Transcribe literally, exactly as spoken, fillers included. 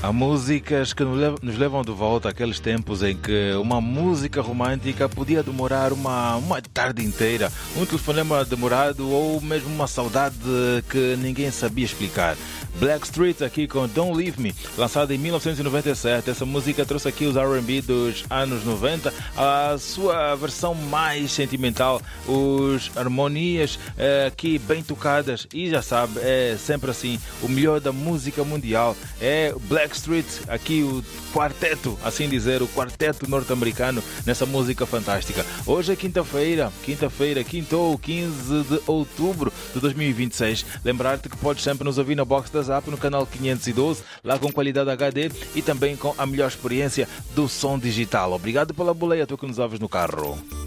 Há músicas que nos lev- nos levam de volta àqueles tempos em que uma música romântica podia demorar uma, uma tarde inteira, um telefonema demorado ou mesmo uma saudade que ninguém sabia explicar. Blackstreet aqui com Don't Leave Me, lançada em mil novecentos e noventa e sete. Essa música trouxe aqui os R and B dos anos noventa, a sua versão mais sentimental, os harmonias eh, aqui bem tocadas e já sabe, é sempre assim, o melhor da música mundial é Blackstreet, aqui o quarteto, assim dizer, o quarteto norte-americano nessa música fantástica. Hoje é quinta-feira, quinta-feira, quintou, quinze de outubro de dois mil e vinte e seis. Lembrar-te que podes sempre nos ouvir na box da Zap no canal quinhentos e doze, lá com qualidade H D e também com a melhor experiência do som digital. Obrigado pela boleia, tu que nos ouves no carro.